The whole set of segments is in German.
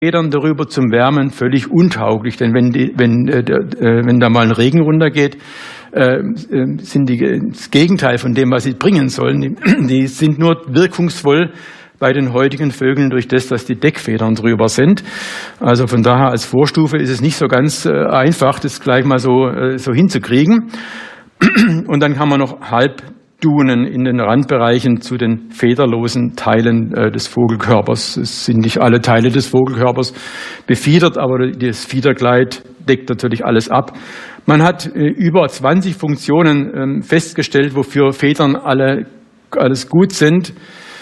Federn darüber zum Wärmen völlig untauglich, denn wenn da mal ein Regen runtergeht, sind die das Gegenteil von dem, was sie bringen sollen. Die sind nur wirkungsvoll bei den heutigen Vögeln durch das, dass die Deckfedern drüber sind. Also von daher als Vorstufe ist es nicht so ganz einfach, das gleich mal so hinzukriegen. Und dann kann man noch Halbdunen in den Randbereichen zu den federlosen Teilen des Vogelkörpers. Es sind nicht alle Teile des Vogelkörpers befiedert, aber das Fiederkleid deckt natürlich alles ab. Man hat über 20 Funktionen festgestellt, wofür Federn alles gut sind.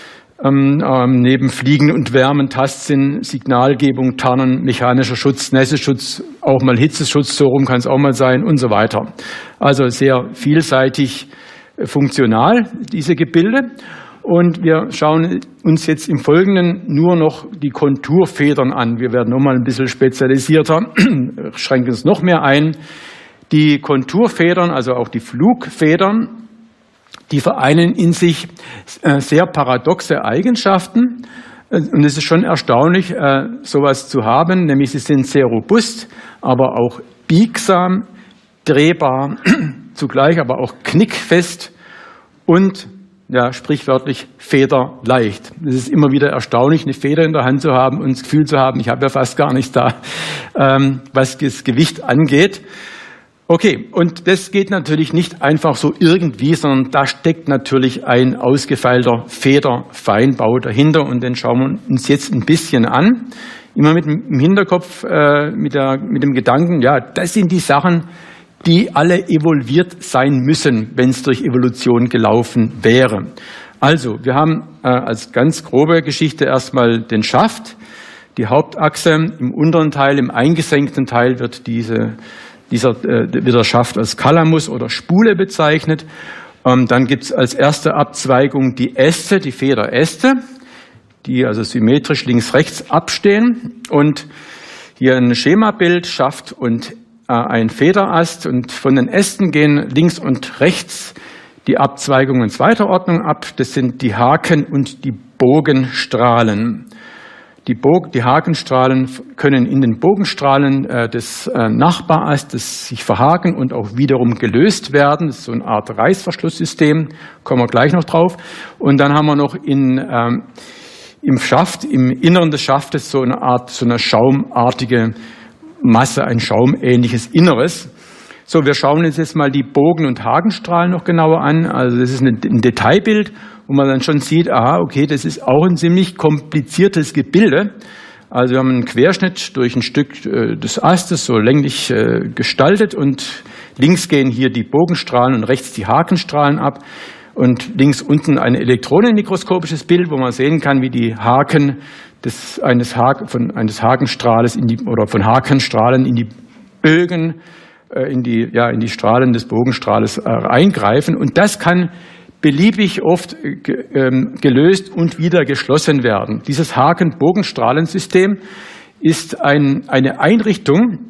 Neben Fliegen und Wärmen, Tastsinn, Signalgebung, Tarnen, mechanischer Schutz, Nässeschutz, auch mal Hitzeschutz, so rum kann es auch mal sein und so weiter. Also sehr vielseitig funktional, diese Gebilde. Und wir schauen uns jetzt im Folgenden nur noch die Konturfedern an. Wir werden nochmal ein bisschen spezialisierter, schränken es noch mehr ein. Die Konturfedern, also auch die Flugfedern, die vereinen in sich sehr paradoxe Eigenschaften. Und es ist schon erstaunlich, sowas zu haben, nämlich sie sind sehr robust, aber auch biegsam, drehbar, zugleich aber auch knickfest und ja, sprichwörtlich federleicht. Es ist immer wieder erstaunlich, eine Feder in der Hand zu haben und das Gefühl zu haben, ich habe ja fast gar nichts da, was das Gewicht angeht. Okay, und das geht natürlich nicht einfach so irgendwie, sondern da steckt natürlich ein ausgefeilter Federfeinbau dahinter und den schauen wir uns jetzt ein bisschen an. Immer mit dem Hinterkopf, mit dem Gedanken, ja, das sind die Sachen, die alle evolviert sein müssen, wenn es durch Evolution gelaufen wäre. Also, wir haben als ganz grobe Geschichte erstmal den Schaft, die Hauptachse. Im unteren Teil, im eingesenkten Teil wird der Schaft als Kalamus oder Spule bezeichnet. Dann gibt es als erste Abzweigung die Äste, die Federäste, die also symmetrisch links-rechts abstehen. Und hier ein Schemabild, Schaft und ein Federast. Und von den Ästen gehen links und rechts die Abzweigungen zweiter Ordnung ab. Das sind die Haken und die Bogenstrahlen. Die Hakenstrahlen können in den Bogenstrahlen des Nachbarastes sich verhaken und auch wiederum gelöst werden. Das ist so eine Art Reißverschlusssystem, kommen wir gleich noch drauf. Und dann haben wir noch im Schaft, im Inneren des Schaftes so eine schaumartige Masse, ein schaumähnliches Inneres. So, wir schauen uns jetzt mal die Bogen- und Hakenstrahlen noch genauer an. Also das ist ein Detailbild, wo man dann schon sieht, aha, okay, das ist auch ein ziemlich kompliziertes Gebilde. Also wir haben einen Querschnitt durch ein Stück des Astes, so länglich gestaltet und links gehen hier die Bogenstrahlen und rechts die Hakenstrahlen ab und links unten ein elektronenmikroskopisches Bild, wo man sehen kann, wie die Haken eines Hakenstrahles von Hakenstrahlen in die Bögen, in die Strahlen des Bogenstrahles eingreifen. Und das kann beliebig oft gelöst und wieder geschlossen werden. Dieses Haken-Bogenstrahlensystem ist eine Einrichtung,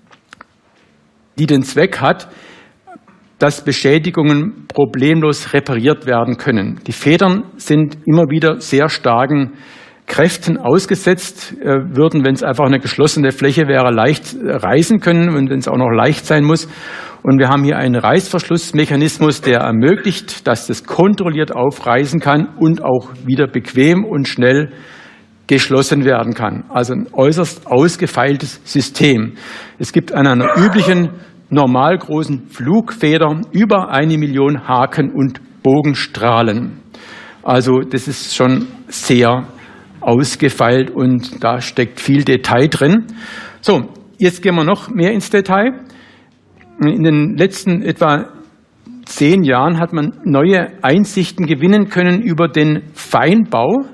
die den Zweck hat, dass Beschädigungen problemlos repariert werden können. Die Federn sind immer wieder sehr starken Kräften ausgesetzt, würden, wenn es einfach eine geschlossene Fläche wäre, leicht reißen können und wenn es auch noch leicht sein muss. Und wir haben hier einen Reißverschlussmechanismus, der ermöglicht, dass das kontrolliert aufreißen kann und auch wieder bequem und schnell geschlossen werden kann. Also ein äußerst ausgefeiltes System. Es gibt an einer üblichen, normal großen Flugfeder über 1 Million Haken und Bogenstrahlen. Also das ist schon sehr ausgefeilt und da steckt viel Detail drin. So, jetzt gehen wir noch mehr ins Detail. In den letzten etwa 10 Jahren hat man neue Einsichten gewinnen können über den Feinbau.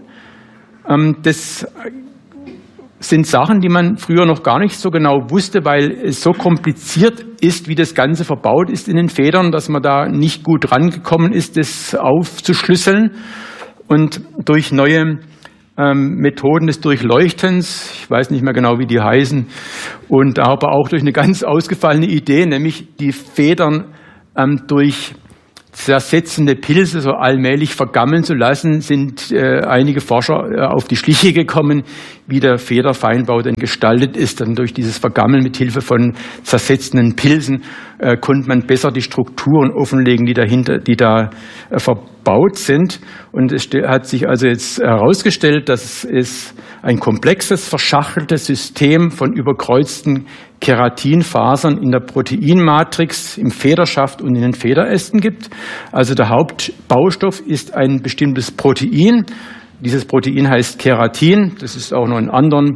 Das sind Sachen, die man früher noch gar nicht so genau wusste, weil es so kompliziert ist, wie das Ganze verbaut ist in den Federn, dass man da nicht gut rangekommen ist, das aufzuschlüsseln. Und durch neue Methoden des Durchleuchtens, ich weiß nicht mehr genau, wie die heißen, und aber auch durch eine ganz ausgefallene Idee, nämlich die Federn durch zersetzende Pilze so allmählich vergammeln zu lassen, sind einige Forscher auf die Schliche gekommen, wie der Federfeinbau denn gestaltet ist. Dann durch dieses Vergammeln mit Hilfe von zersetzenden Pilzen konnte man besser die Strukturen offenlegen, die da verbaut sind. Und es hat sich also jetzt herausgestellt, dass es ein komplexes, verschachteltes System von überkreuzten Keratinfasern in der Proteinmatrix, im Federschaft und in den Federästen gibt. Also der Hauptbaustoff ist ein bestimmtes Protein. Dieses Protein heißt Keratin. Das ist auch noch in anderen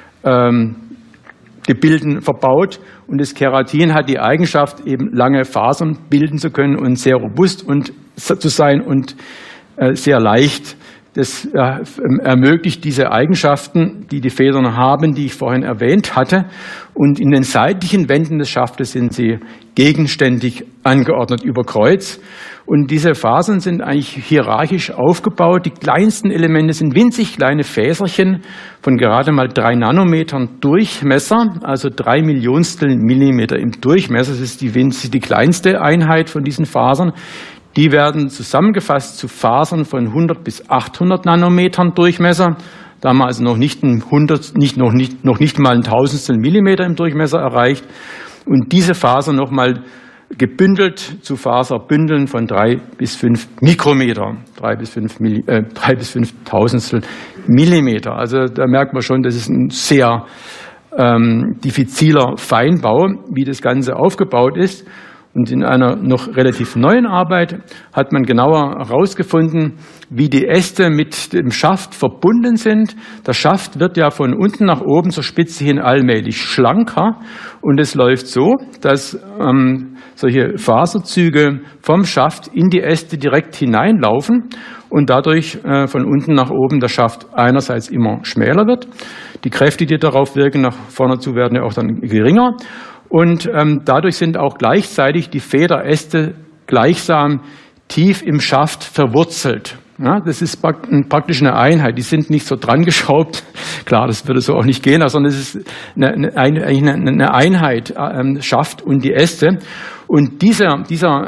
Gebilden verbaut. Und das Keratin hat die Eigenschaft, eben lange Fasern bilden zu können und sehr robust zu sein und sehr leicht. Das ermöglicht diese Eigenschaften, die die Federn haben, die ich vorhin erwähnt hatte. Und in den seitlichen Wänden des Schaftes sind sie gegenständig angeordnet über Kreuz. Und diese Fasern sind eigentlich hierarchisch aufgebaut. Die kleinsten Elemente sind winzig kleine Fäserchen von gerade mal 3 Nanometern Durchmesser, also 3 Millionstel Millimeter im Durchmesser. Das ist die kleinste Einheit von diesen Fasern. Die werden zusammengefasst zu Fasern von 100 bis 800 Nanometern Durchmesser. Da haben wir also noch nicht mal ein Tausendstel Millimeter im Durchmesser erreicht. Und diese Fasern nochmal gebündelt zu Faserbündeln von 3 bis 5 Mikrometer, 3 bis 5 Tausendstel Millimeter. Also da merkt man schon, das ist ein sehr diffiziler Feinbau, wie das Ganze aufgebaut ist. Und in einer noch relativ neuen Arbeit hat man genauer herausgefunden, wie die Äste mit dem Schaft verbunden sind. Der Schaft wird ja von unten nach oben zur Spitze hin allmählich schlanker. Und es läuft so, dass solche Faserzüge vom Schaft in die Äste direkt hineinlaufen und dadurch von unten nach oben der Schaft einerseits immer schmäler wird. Die Kräfte, die darauf wirken, nach vorne zu, werden ja auch dann geringer. Und dadurch sind auch gleichzeitig die Federäste gleichsam tief im Schaft verwurzelt. Ja, das ist praktisch eine Einheit. Die sind nicht so dran geschraubt. Klar, das würde so auch nicht gehen, sondern es ist eine Einheit, Schaft und die Äste. Und dieser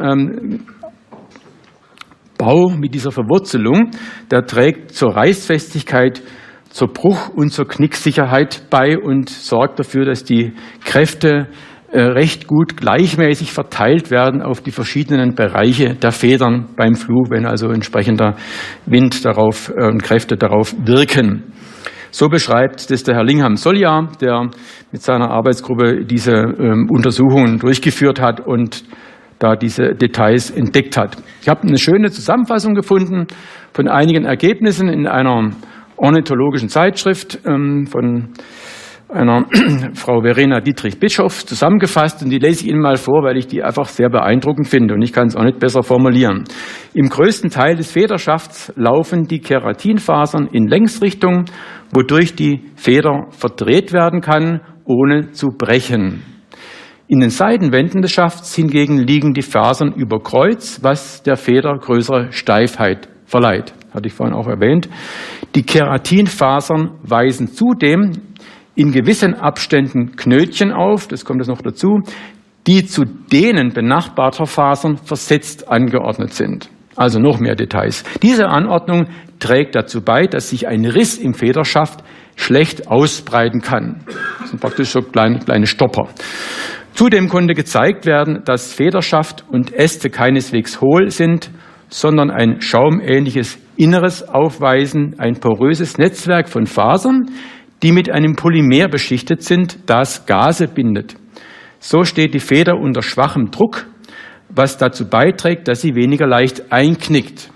Bau mit dieser Verwurzelung, der trägt zur Reißfestigkeit, zur Bruch- und zur Knicksicherheit bei und sorgt dafür, dass die Kräfte recht gut gleichmäßig verteilt werden auf die verschiedenen Bereiche der Federn beim Flug, wenn also entsprechender Wind darauf und Kräfte darauf wirken. So beschreibt das der Herr Lingham-Solja, der mit seiner Arbeitsgruppe diese Untersuchungen durchgeführt hat und da diese Details entdeckt hat. Ich habe eine schöne Zusammenfassung gefunden von einigen Ergebnissen in einer ornithologischen Zeitschrift von einer Frau Verena Dietrich-Bischoff zusammengefasst, und die lese ich Ihnen mal vor, weil ich die einfach sehr beeindruckend finde und ich kann es auch nicht besser formulieren. Im größten Teil des Federschafts laufen die Keratinfasern in Längsrichtung, wodurch die Feder verdreht werden kann, ohne zu brechen. In den Seitenwänden des Schafts hingegen liegen die Fasern über Kreuz, was der Feder größere Steifheit verleiht. Hatte ich vorhin auch erwähnt. Die Keratinfasern weisen zudem in gewissen Abständen Knötchen auf, das kommt jetzt noch dazu, die zu denen benachbarter Fasern versetzt angeordnet sind. Also noch mehr Details. Diese Anordnung trägt dazu bei, dass sich ein Riss im Federschaft schlecht ausbreiten kann. Das sind praktisch so kleine Stopper. Zudem konnte gezeigt werden, dass Federschaft und Äste keineswegs hohl sind, sondern ein schaumähnliches Inneres aufweisen, ein poröses Netzwerk von Fasern, die mit einem Polymer beschichtet sind, das Gase bindet. So steht die Feder unter schwachem Druck, was dazu beiträgt, dass sie weniger leicht einknickt.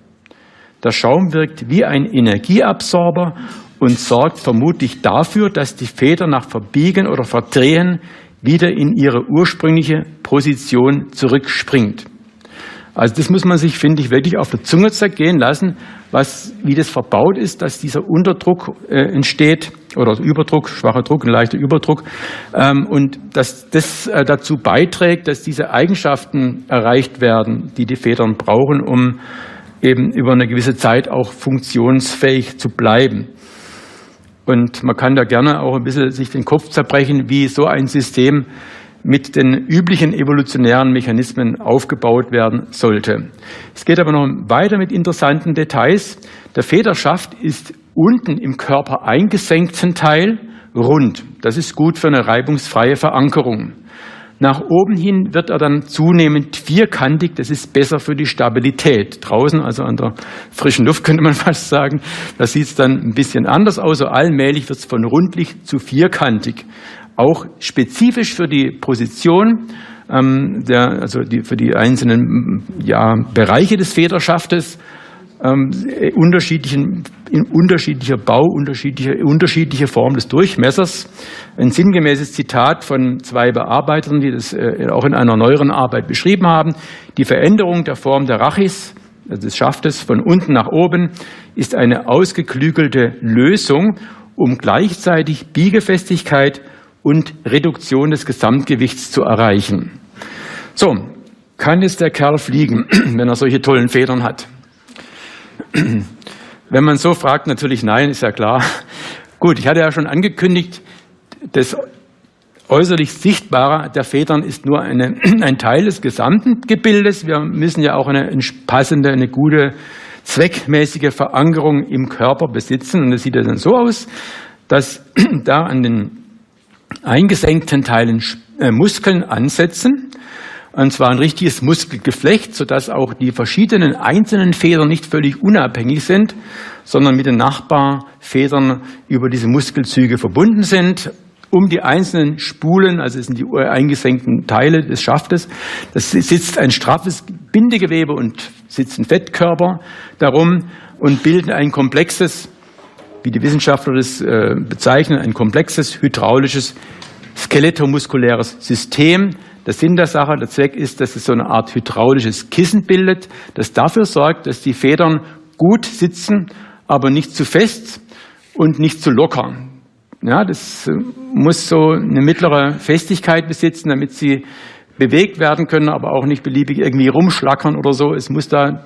Der Schaum wirkt wie ein Energieabsorber und sorgt vermutlich dafür, dass die Feder nach Verbiegen oder Verdrehen wieder in ihre ursprüngliche Position zurückspringt. Also das muss man sich, finde ich, wirklich auf der Zunge zergehen lassen, wie das verbaut ist, dass dieser Unterdruck entsteht oder Überdruck, schwacher Druck, ein leichter Überdruck, und dass das dazu beiträgt, dass diese Eigenschaften erreicht werden, die die Federn brauchen, um eben über eine gewisse Zeit auch funktionsfähig zu bleiben. Und man kann da gerne auch ein bisschen sich den Kopf zerbrechen, wie so ein System mit den üblichen evolutionären Mechanismen aufgebaut werden sollte. Es geht aber noch weiter mit interessanten Details. Der Federschaft ist unten im Körper eingesenkten Teil rund. Das ist gut für eine reibungsfreie Verankerung. Nach oben hin wird er dann zunehmend vierkantig. Das ist besser für die Stabilität. Draußen, also an der frischen Luft, könnte man fast sagen, da sieht es dann ein bisschen anders aus. So allmählich wird es von rundlich zu vierkantig. Auch spezifisch für die Position, für die einzelnen Bereiche des Federschaftes, in unterschiedlicher Bau, unterschiedliche Form des Durchmessers. Ein sinngemäßes Zitat von 2 Bearbeitern, die das auch in einer neueren Arbeit beschrieben haben. Die Veränderung der Form der Rachis, also des Schaftes, von unten nach oben, ist eine ausgeklügelte Lösung, um gleichzeitig Biegefestigkeit und Reduktion des Gesamtgewichts zu erreichen. So, kann jetzt der Kerl fliegen, wenn er solche tollen Federn hat? Wenn man so fragt, natürlich nein, ist ja klar. Gut, ich hatte ja schon angekündigt, das äußerlich Sichtbare der Federn ist nur ein Teil des gesamten Gebildes. Wir müssen ja auch eine passende, eine gute, zweckmäßige Verankerung im Körper besitzen. Und das sieht ja dann so aus, dass da an den eingesenkten Teilen Muskeln ansetzen. Und zwar ein richtiges Muskelgeflecht, sodass auch die verschiedenen einzelnen Federn nicht völlig unabhängig sind, sondern mit den Nachbarfedern über diese Muskelzüge verbunden sind. Um die einzelnen Spulen, also es sind die eingesenkten Teile des Schaftes, das sitzt ein straffes Bindegewebe und sitzt ein Fettkörper darum und bilden ein komplexes, wie die Wissenschaftler das bezeichnen, ein komplexes hydraulisches skelettomuskuläres System. Der Sinn der Sache, der Zweck ist, dass es so eine Art hydraulisches Kissen bildet, das dafür sorgt, dass die Federn gut sitzen, aber nicht zu fest und nicht zu locker. Ja, das muss so eine mittlere Festigkeit besitzen, damit sie bewegt werden können, aber auch nicht beliebig irgendwie rumschlackern oder so. Es muss da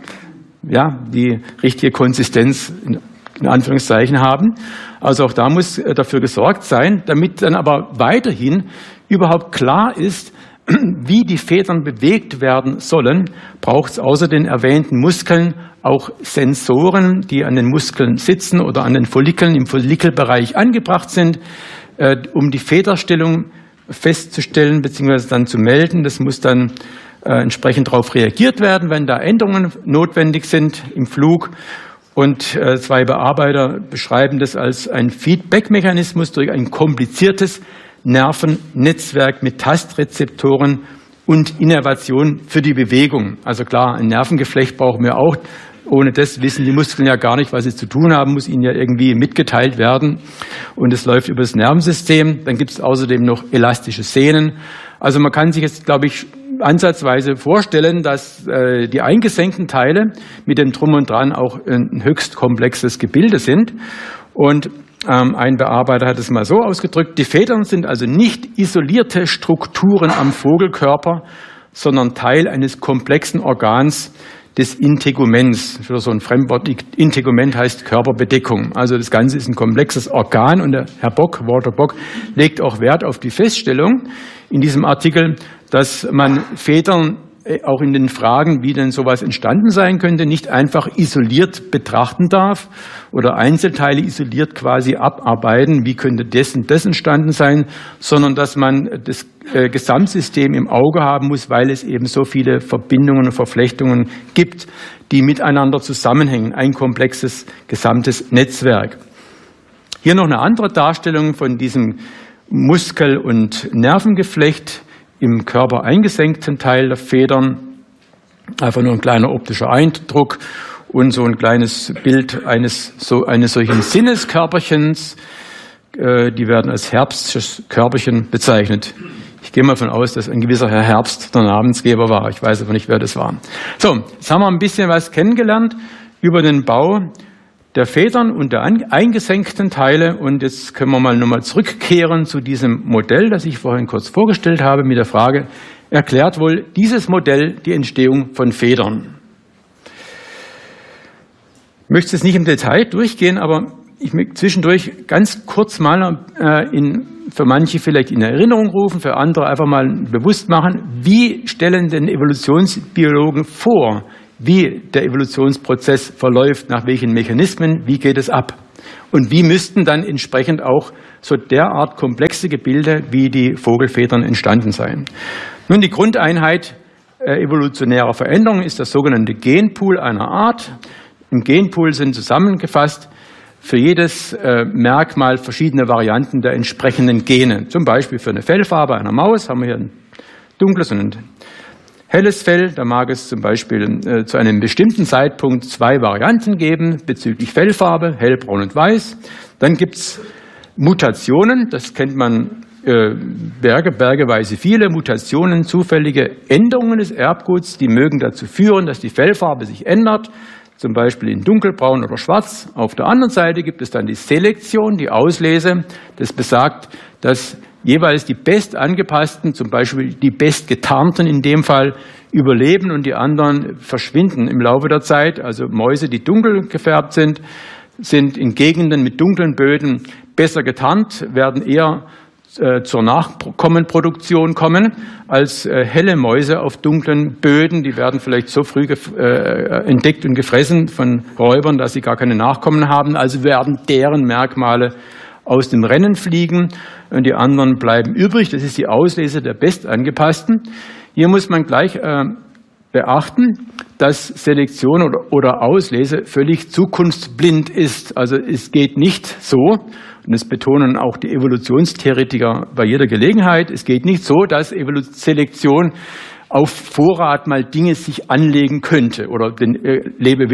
die richtige Konsistenz in Anführungszeichen haben. Also auch da muss dafür gesorgt sein, damit dann aber weiterhin überhaupt klar ist, wie die Federn bewegt werden sollen, braucht es außer den erwähnten Muskeln auch Sensoren, die an den Muskeln sitzen oder an den Follikeln im Follikelbereich angebracht sind, um die Federstellung festzustellen bzw. dann zu melden. Das muss dann entsprechend darauf reagiert werden, wenn da Änderungen notwendig sind im Flug. Und 2 Bearbeiter beschreiben das als ein Feedback-Mechanismus durch ein kompliziertes Nervennetzwerk mit Tastrezeptoren und Innervation für die Bewegung. Also klar, ein Nervengeflecht brauchen wir auch. Ohne das wissen die Muskeln ja gar nicht, was sie zu tun haben, muss ihnen ja irgendwie mitgeteilt werden. Und es läuft über das Nervensystem. Dann gibt es außerdem noch elastische Sehnen. Also man kann sich jetzt, glaube ich, ansatzweise vorstellen, dass die eingesenkten Teile mit dem Drum und Dran auch ein höchst komplexes Gebilde sind. Und ein Bearbeiter hat es mal so ausgedrückt: Die Federn sind also nicht isolierte Strukturen am Vogelkörper, sondern Teil eines komplexen Organs des Integuments. Für so ein Fremdwort, Integument heißt Körperbedeckung. Also das Ganze ist ein komplexes Organ und der Herr Bock, Walter Bock, legt auch Wert auf die Feststellung in diesem Artikel, dass man Federn auch in den Fragen, wie denn sowas entstanden sein könnte, nicht einfach isoliert betrachten darf oder Einzelteile isoliert quasi abarbeiten, wie könnte das und das entstanden sein, sondern dass man das Gesamtsystem im Auge haben muss, weil es eben so viele Verbindungen und Verflechtungen gibt, die miteinander zusammenhängen, ein komplexes gesamtes Netzwerk. Hier noch eine andere Darstellung von diesem Muskel- und Nervengeflecht im Körper eingesenkten Teil der Federn. Einfach nur ein kleiner optischer Eindruck und so ein kleines Bild eines solchen Sinneskörperchens. Die werden als Herbstsches Körperchen bezeichnet. Ich gehe mal davon aus, dass ein gewisser Herr Herbst der Namensgeber war. Ich weiß aber nicht, wer das war. So, jetzt haben wir ein bisschen was kennengelernt über den Bau der Federn und der eingesenkten Teile. Und jetzt können wir mal nochmal zurückkehren zu diesem Modell, das ich vorhin kurz vorgestellt habe, mit der Frage: Erklärt wohl dieses Modell die Entstehung von Federn? Ich möchte es nicht im Detail durchgehen, aber ich möchte zwischendurch ganz kurz mal in für manche vielleicht in Erinnerung rufen, für andere einfach mal bewusst machen, wie stellen denn Evolutionsbiologen vor, wie der Evolutionsprozess verläuft, nach welchen Mechanismen, wie geht es ab? Und wie müssten dann entsprechend auch so derart komplexe Gebilde wie die Vogelfedern entstanden sein? Nun, die Grundeinheit evolutionärer Veränderung ist das sogenannte Genpool einer Art. Im Genpool sind zusammengefasst für jedes Merkmal verschiedene Varianten der entsprechenden Gene. Zum Beispiel für eine Fellfarbe einer Maus haben wir hier ein dunkles und ein helles Fell. Da mag es zum Beispiel zu einem bestimmten Zeitpunkt 2 Varianten geben bezüglich Fellfarbe, hellbraun und weiß. Dann gibt es Mutationen, das kennt man bergeweise viele Mutationen, zufällige Änderungen des Erbguts, die mögen dazu führen, dass die Fellfarbe sich ändert, zum Beispiel in dunkelbraun oder schwarz. Auf der anderen Seite gibt es dann die Selektion, die Auslese. Das besagt, dass jeweils die bestangepassten, zum Beispiel die bestgetarnten in dem Fall, überleben und die anderen verschwinden im Laufe der Zeit. Also Mäuse, die dunkel gefärbt sind in Gegenden mit dunklen Böden besser getarnt, werden eher zur Nachkommenproduktion kommen als helle Mäuse auf dunklen Böden. Die werden vielleicht so früh entdeckt und gefressen von Räubern, dass sie gar keine Nachkommen haben. Also werden deren Merkmale aus dem Rennen fliegen und die anderen bleiben übrig. Das ist die Auslese der Bestangepassten. Hier muss man gleich beachten, dass Selektion oder Auslese völlig zukunftsblind ist. Also es geht nicht so, und das betonen auch die Evolutionstheoretiker bei jeder Gelegenheit, es geht nicht so, dass Selektion auf Vorrat mal Dinge sich anlegen könnte oder den Lebewesen